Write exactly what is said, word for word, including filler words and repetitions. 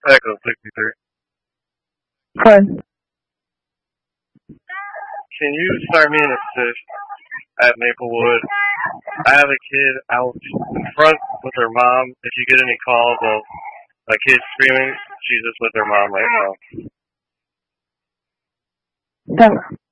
Echo sixty-three. Fine. Can you start me an assist at Maplewood? I have a kid out in front with her mom. If you get any calls of a kid screaming, she's just with her mom right now. Thanks.